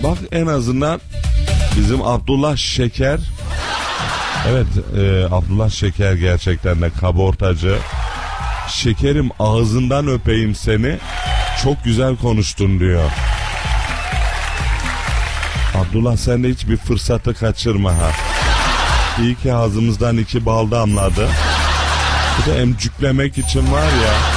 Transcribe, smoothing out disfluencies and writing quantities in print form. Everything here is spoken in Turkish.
Bak en azından bizim Abdullah Şeker. Evet, Abdullah Şeker gerçekten de kabortacı. Şekerim ağzından öpeyim seni. Çok güzel konuştun diyor. Abdullah sen de hiçbir fırsatı kaçırma ha. İyi ki ağzımızdan 2 bal damladı. Bu da emcüklemek için var ya.